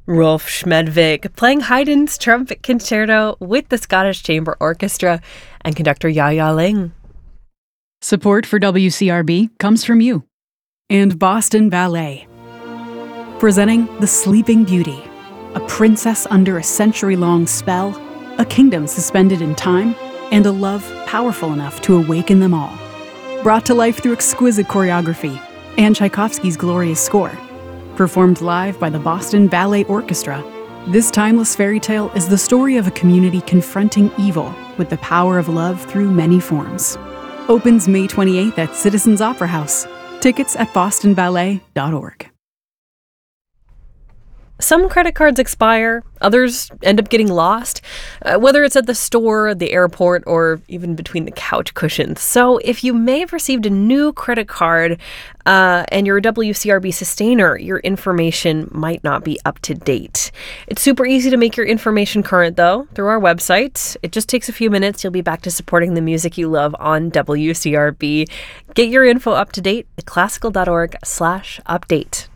Rolf Schmedvig playing Haydn's Trumpet Concerto with the Scottish Chamber Orchestra and conductor Ya Ling. Support for WCRB comes from you and Boston Ballet. Presenting The Sleeping Beauty, a princess under a century-long spell, a kingdom suspended in time, and a love powerful enough to awaken them all. Brought to life through exquisite choreography and Tchaikovsky's glorious score. Performed live by the Boston Ballet Orchestra, this timeless fairy tale is the story of a community confronting evil with the power of love through many forms. Opens May 28th at Citizens Opera House. Tickets at bostonballet.org. Some credit cards expire, others end up getting lost, whether it's at the store, the airport, or even between the couch cushions. So if you may have received a new credit card and you're a WCRB sustainer, your information might not be up to date. It's super easy to make your information current, though, through our website. It just takes a few minutes. You'll be back to supporting the music you love on WCRB. Get your info up to date at classical.org/update.